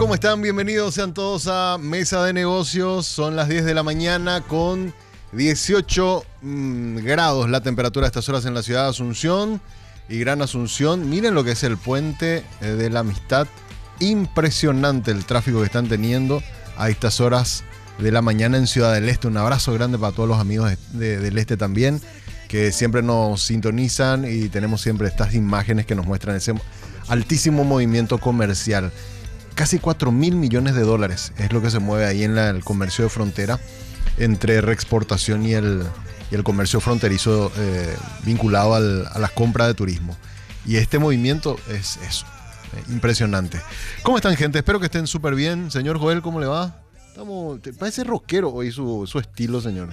¿Cómo están? Bienvenidos sean todos a Mesa de Negocios. Son las 10 de la mañana con 18 grados la temperatura a estas horas en la ciudad de Asunción y Gran Asunción. Miren lo que es el puente de la Amistad. Impresionante el tráfico que están teniendo a estas horas de la mañana en Ciudad del Este. Un abrazo grande para todos los amigos del Este también, que siempre nos sintonizan y tenemos siempre estas imágenes que nos muestran ese altísimo movimiento comercial. Casi 4.000 millones de dólares es lo que se mueve ahí en el comercio de frontera entre reexportación y el comercio fronterizo vinculado a las compras de turismo. Y este movimiento es eso, impresionante. ¿Cómo están, gente? Espero que estén súper bien. Señor Joel, ¿cómo le va? Parece rockero hoy su estilo, señor.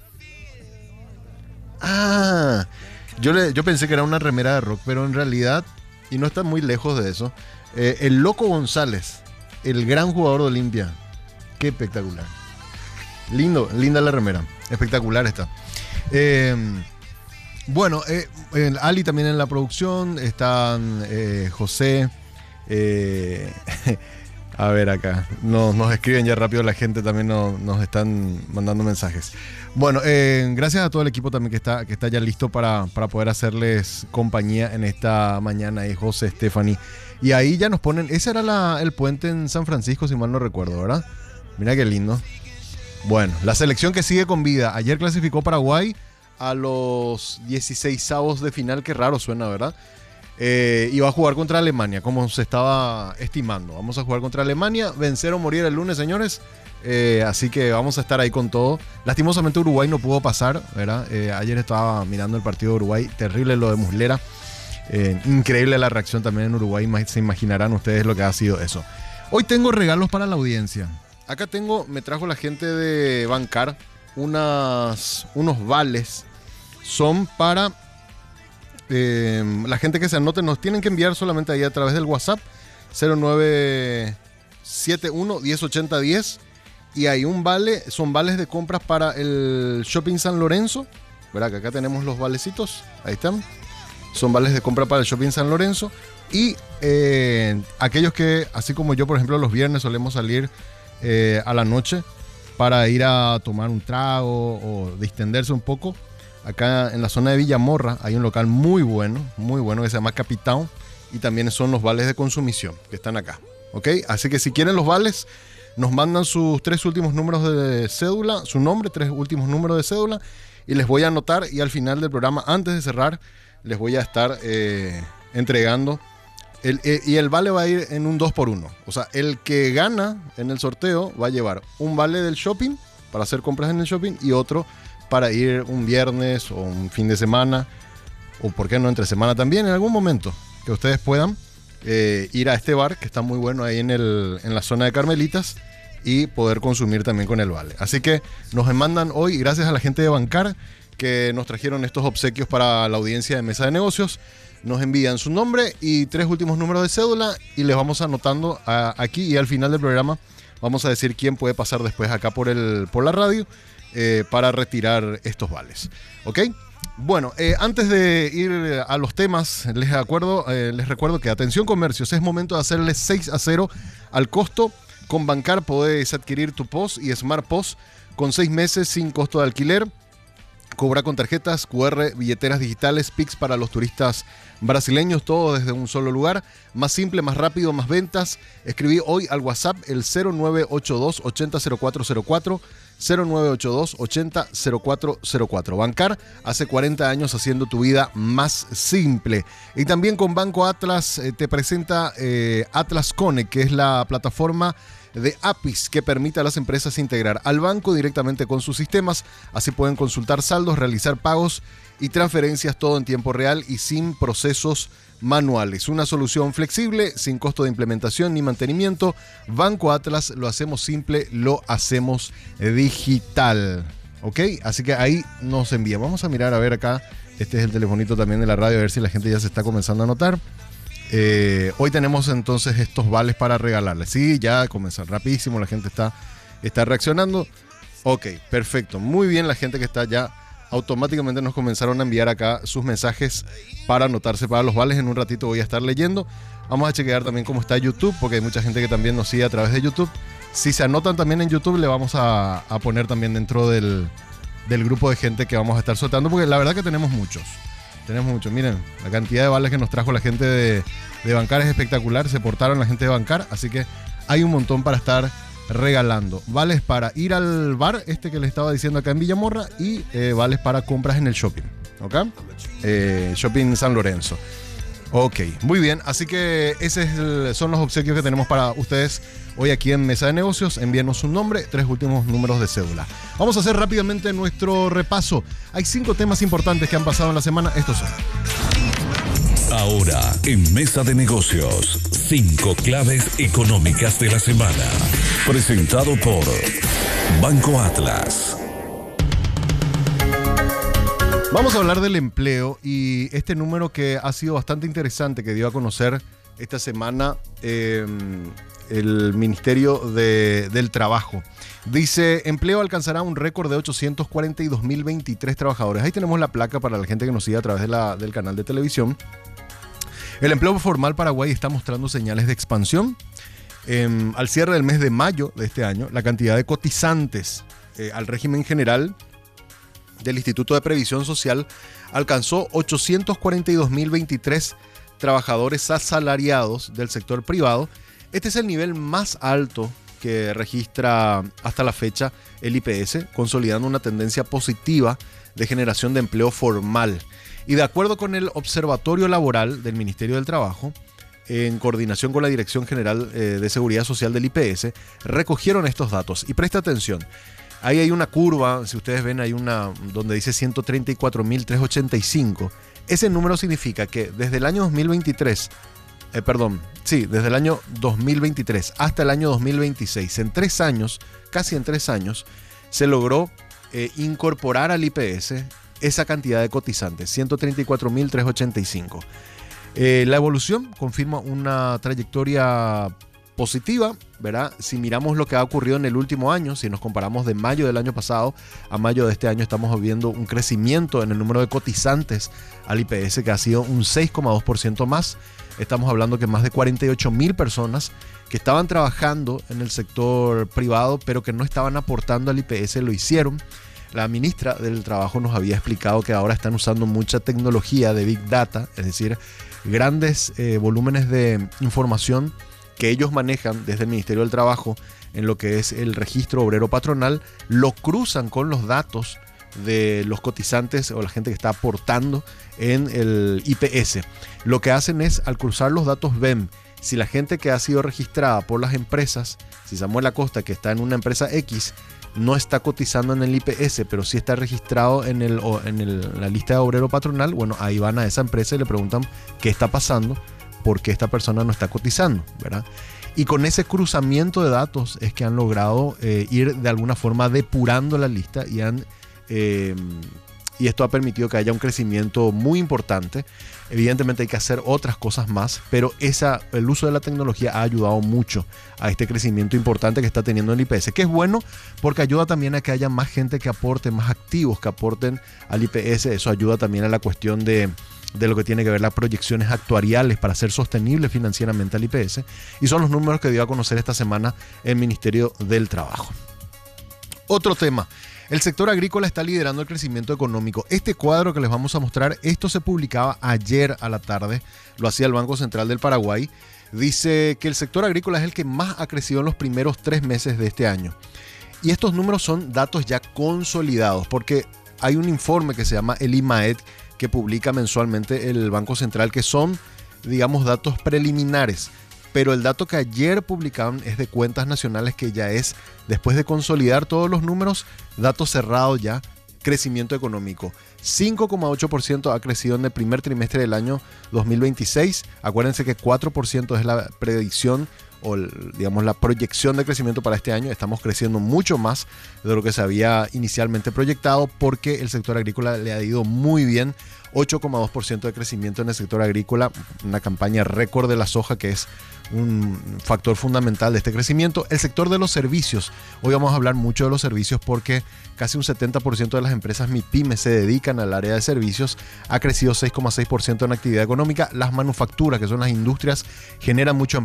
Ah, yo pensé que era una remera de rock, pero en realidad, y no está muy lejos de eso, el Loco González, el gran jugador de Olimpia. Qué espectacular. Linda la remera. Espectacular está. Bueno, Ali también en la producción. Están José. A ver acá. Nos escriben ya rápido la gente. También nos están mandando mensajes. Bueno, gracias a todo el equipo también que está ya listo para poder hacerles compañía en esta mañana. José, Stephanie. Y ahí ya nos ponen. Ese era el puente en San Francisco, si mal no recuerdo, ¿verdad? Mira qué lindo. Bueno, la selección que sigue con vida. Ayer clasificó Paraguay a los 16avos de final. Qué raro suena, ¿verdad? Y va a jugar contra Alemania, como se estaba estimando. Vamos a jugar contra Alemania. Vencer o morir el lunes, señores. Así que vamos a estar ahí con todo. Lastimosamente Uruguay no pudo pasar, ¿verdad? Ayer estaba mirando el partido de Uruguay. Terrible lo de Muslera. Increíble la reacción también en Uruguay. Se imaginarán ustedes lo que ha sido eso. Hoy tengo regalos para la audiencia. Acá me trajo la gente de Bancar unos vales. Son para la gente que se anote. Nos tienen que enviar solamente ahí a través del WhatsApp 0971 1080 10. Y hay un vale, son vales de compras para el Shopping San Lorenzo. Verá que acá tenemos los valecitos. Ahí están. Son vales de compra para el Shopping San Lorenzo. Y aquellos que, así como yo, por ejemplo, los viernes solemos salir a la noche para ir a tomar un trago o distenderse un poco. Acá en la zona de Villamorra hay un local muy bueno que se llama Capitán. Y también son los vales de consumición que están acá. ¿Ok? Así que si quieren los vales, nos mandan sus 3 últimos números de cédula, su nombre, 3 últimos números de cédula. Y les voy a anotar y al final del programa, antes de cerrar, les voy a estar entregando. Y el vale va a ir en un 2x1. O sea, el que gana en el sorteo va a llevar un vale del shopping para hacer compras en el shopping y otro para ir un viernes o un fin de semana, o por qué no entre semana también, en algún momento que ustedes puedan ir a este bar que está muy bueno ahí en la zona de Carmelitas y poder consumir también con el vale. Así que nos mandan hoy, gracias a la gente de Bancar, que nos trajeron estos obsequios para la audiencia de Mesa de Negocios. Nos envían su nombre y 3 últimos números de cédula y les vamos anotando aquí, y al final del programa vamos a decir quién puede pasar después acá por la radio para retirar estos vales. ¿Ok? Bueno, antes de ir a los temas, les recuerdo que atención comercios, es momento de hacerles 6-0 al costo. Con Bancar podés adquirir tu POS y Smart POS con 6 meses sin costo de alquiler. Cobra con tarjetas, QR, billeteras digitales, Pix para los turistas brasileños, todo desde un solo lugar. Más simple, más rápido, más ventas. Escribí hoy al WhatsApp el 0982 800404, 0982 800404. Bancar hace 40 años haciendo tu vida más simple. Y también con Banco Atlas te presenta Atlas Connect, que es la plataforma de APIs que permite a las empresas integrar al banco directamente con sus sistemas. Así pueden consultar saldos, realizar pagos y transferencias, todo en tiempo real y sin procesos manuales. Una solución flexible, sin costo de implementación ni mantenimiento. Banco Atlas, lo hacemos simple, lo hacemos digital. ¿Ok? Así que ahí nos envía. Vamos a mirar a ver acá. Este es el telefonito también de la radio, a ver si la gente ya se está comenzando a anotar. Hoy tenemos entonces estos vales para regalarles. Sí, ya comenzar rapidísimo, la gente está reaccionando. Ok, perfecto, muy bien, la gente que está ya automáticamente nos comenzaron a enviar acá sus mensajes para anotarse para los vales. En un ratito voy a estar leyendo. Vamos a chequear también cómo está YouTube, porque hay mucha gente que también nos sigue a través de YouTube. Si se anotan también en YouTube, le vamos a poner también dentro del grupo de gente que vamos a estar soltando, porque la verdad que tenemos muchos. Tenemos muchos. Miren, la cantidad de vales que nos trajo la gente de Bancar es espectacular. Se portaron la gente de Bancar, así que hay un montón para estar regalando. Vales para ir al bar, que les estaba diciendo acá en Villamorra, y vales para compras en el shopping. ¿Ok? Shopping San Lorenzo. Ok, muy bien. Así que esos son los obsequios que tenemos para ustedes hoy aquí en Mesa de Negocios. Envíenos un nombre, 3 últimos números de cédula. Vamos a hacer rápidamente nuestro repaso. Hay 5 temas importantes que han pasado en la semana. Estos son. Ahora, en Mesa de Negocios, 5 claves económicas de la semana. Presentado por Banco Atlas. Vamos a hablar del empleo y este número que ha sido bastante interesante, que dio a conocer esta semana el Ministerio del Trabajo. Dice, empleo alcanzará un récord de 842.023 trabajadores. Ahí tenemos la placa para la gente que nos sigue a través del canal de televisión. El empleo formal Paraguay está mostrando señales de expansión. Al cierre del mes de mayo de este año, la cantidad de cotizantes al régimen general del Instituto de Previsión Social alcanzó 842.023 trabajadores asalariados del sector privado. Este es el nivel más alto que registra hasta la fecha el IPS, consolidando una tendencia positiva de generación de empleo formal. Y de acuerdo con el Observatorio Laboral del Ministerio del Trabajo, en coordinación con la Dirección General de Seguridad Social del IPS, recogieron estos datos. Y presta atención. Ahí hay una curva, si ustedes ven, hay una donde dice 134.385. Ese número significa que desde el año 2023, desde el año 2023 hasta el año 2026, en 3 años, casi en 3 años, se logró incorporar al IPS esa cantidad de cotizantes, 134.385. La evolución confirma una trayectoria positiva, ¿verdad? Si miramos lo que ha ocurrido en el último año, si nos comparamos de mayo del año pasado a mayo de este año, estamos viendo un crecimiento en el número de cotizantes al IPS que ha sido un 6,2% más. Estamos hablando que más de 48.000 personas que estaban trabajando en el sector privado, pero que no estaban aportando al IPS, lo hicieron. La ministra del Trabajo nos había explicado que ahora están usando mucha tecnología de Big Data, es decir, grandes volúmenes de información que ellos manejan desde el Ministerio del Trabajo en lo que es el registro obrero patronal, lo cruzan con los datos de los cotizantes o la gente que está aportando en el IPS. Lo que hacen es, al cruzar los datos, ven si la gente que ha sido registrada por las empresas, si Samuel Acosta, que está en una empresa X, no está cotizando en el IPS, pero sí está registrado en la lista de obrero patronal, bueno, ahí van a esa empresa y le preguntan qué está pasando, por qué esta persona no está cotizando, ¿verdad? Y con ese cruzamiento de datos es que han logrado ir de alguna forma depurando la lista y esto ha permitido que haya un crecimiento muy importante. Evidentemente hay que hacer otras cosas más, pero el uso de la tecnología ha ayudado mucho a este crecimiento importante que está teniendo el IPS, que es bueno porque ayuda también a que haya más gente que aporte, más activos que aporten al IPS. Eso ayuda también a la cuestión de lo que tiene que ver las proyecciones actuariales para ser sostenible financieramente al IPS, y son los números que dio a conocer esta semana el Ministerio del Trabajo. Otro tema. El sector agrícola está liderando el crecimiento económico. Este cuadro que les vamos a mostrar, esto se publicaba ayer a la tarde, lo hacía el Banco Central del Paraguay. Dice que el sector agrícola es el que más ha crecido en los primeros 3 meses de este año. Y estos números son datos ya consolidados, porque hay un informe que se llama el IMAED que publica mensualmente el Banco Central, que son, digamos, datos preliminares. Pero el dato que ayer publicaron es de cuentas nacionales, que ya es, después de consolidar todos los números, datos cerrados ya, crecimiento económico. 5,8% ha crecido en el primer trimestre del año 2026. Acuérdense que 4% es la predicción digamos, la proyección de crecimiento para este año. Estamos creciendo mucho más de lo que se había inicialmente proyectado porque el sector agrícola le ha ido muy bien. 8,2% de crecimiento en el sector agrícola, una campaña récord de la soja que es un factor fundamental de este crecimiento. El sector de los servicios, hoy vamos a hablar mucho de los servicios porque casi un 70% de las empresas MIPYME se dedican al área de servicios, ha crecido 6,6% en actividad económica. Las manufacturas, que son las industrias, generan mucho